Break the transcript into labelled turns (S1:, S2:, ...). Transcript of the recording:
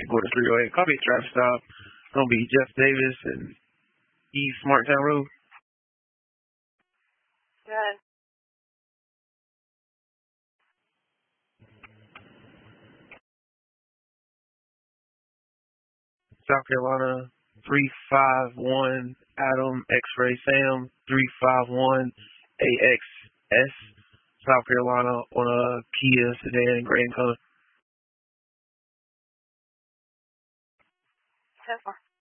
S1: Go to 308. Copy traffic stop. Gonna be Jeff Davis and East Smarttown Road.
S2: Good.
S1: South Carolina 351 Adam X-Ray Sam 351 AXS. South Carolina on a Kia sedan in gray color.
S2: 10-4.